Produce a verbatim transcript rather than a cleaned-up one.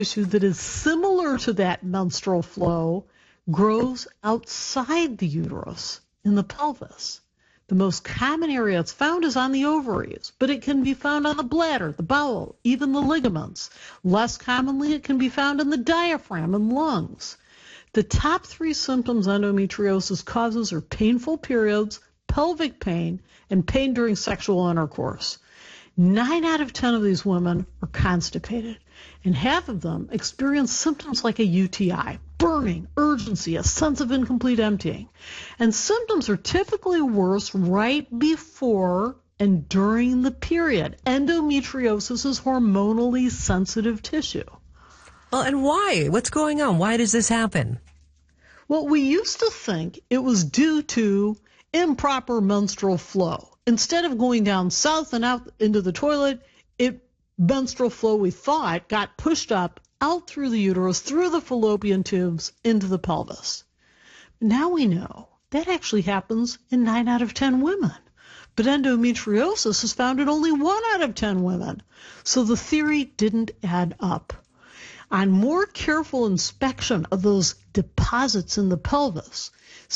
tissue that is similar to that menstrual flow grows outside the uterus in the pelvis. The most common area it's found is on the ovaries, but it can be found on the bladder, the bowel, even the ligaments. Less commonly, it can be found in the diaphragm and lungs. The top three symptoms endometriosis causes are painful periods, pelvic pain, and pain during sexual intercourse. Nine out of ten of these women are constipated, and half of them experience symptoms like a U T I, burning, urgency, a sense of incomplete emptying. And symptoms are typically worse right before and during the period. Endometriosis is hormonally sensitive tissue. Well, and why? What's going on? Why does this happen? Well, we used to think it was due to improper menstrual flow. Instead of going down south and out into the toilet, it menstrual flow, we thought, got pushed up out through the uterus, through the fallopian tubes, into the pelvis. Now we know that actually happens in nine out of ten women. But endometriosis is found in only one out of ten women. So the theory didn't add up. On more careful inspection of those deposits in the pelvis,